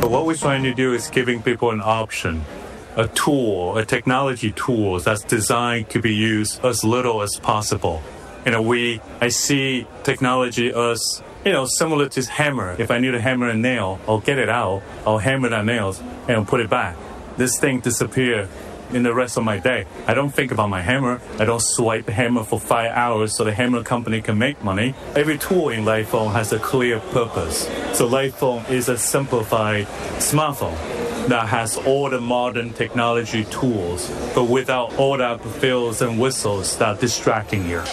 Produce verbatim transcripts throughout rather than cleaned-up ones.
So what we're trying to do is giving people an option, a tool, a technology tool that's designed to be used as little as possible. You know, we, I see technology as, you know, similar to hammer. If I need to hammer a nail, I'll get it out, I'll hammer that nail and I'll put it back. This thing disappears in the rest of my day. I don't think about my hammer. I don't swipe the hammer for five hours so the hammer company can make money. Every tool in Lightphone has a clear purpose. So Lightphone is a simplified smartphone that has all the modern technology tools, but without all that bells and whistles that are distracting you.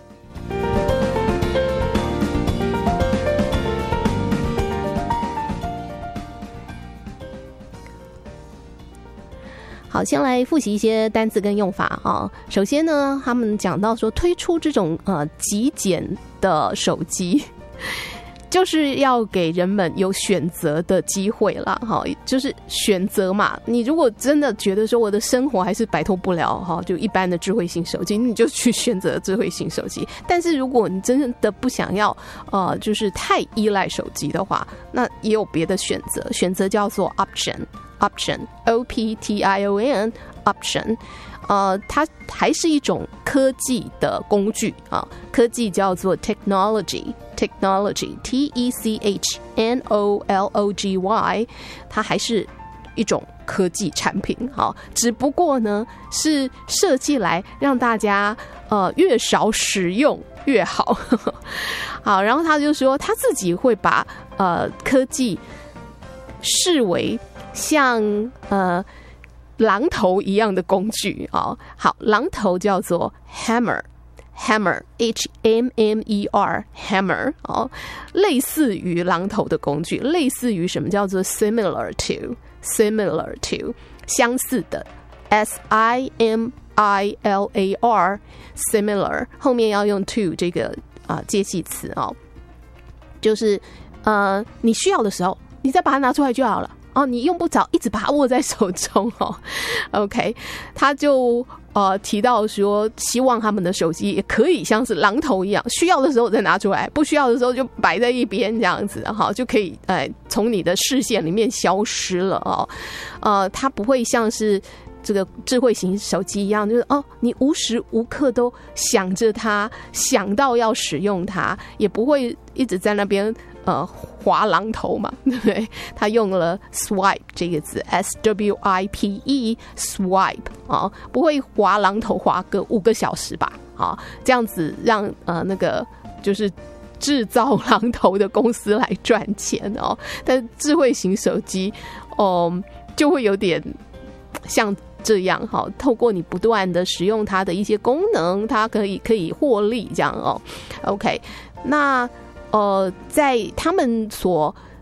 好，先来复习一些单字跟用法啊。首先呢，他们讲到说推出这种呃极简的手机，就是要给人们有选择的机会啦。哈，就是选择嘛。你如果真的觉得说我的生活还是摆脱不了哈，就一般的智慧型手机，你就去选择智慧型手机。但是如果你真的不想要呃，就是太依赖手机的话，那也有别的选择，选择叫做 option。option O P T I O N option 呃，它还是一种科技的工具啊，科技叫做 technology technology T E C H N O L O G Y 它还是一种科技产品啊，只不过呢是设计来让大家呃越少使用越好好，然后他就说他自己会把呃科技视为像呃榔头一样的工具啊，好，榔头叫做 hammer hammer H M M E R hammer 哦，类似于榔头的工具，类似于什么叫做 similar to similar to 相似的 S I M I L A R similar 后面要用 to 这个啊、呃、介系词哦，就是呃你需要的时候你再把它拿出来就好了。哦，你用不着一直把它握在手中哦。OK， 他就呃提到说，希望他们的手机也可以像是榔头一样，需要的时候再拿出来，不需要的时候就摆在一边这样子，哈，就可以呃从你的视线里面消失了哦。呃，它不会像是这个智慧型手机一样，就是哦，你无时无刻都想着它，想到要使用它，也不会一直在那边。呃，滑榔头嘛，对不对？他用了 swipe 这个字 ，S W I P E swipe 啊，不会滑榔头滑个五个小时吧？啊，这样子让呃那个就是制造榔头的公司来赚钱哦。但智慧型手机哦、呃、就会有点像这样哈，透过你不断的使用它的一些功能，它可以可以获利这样哦。OK， 那。呃，在他们所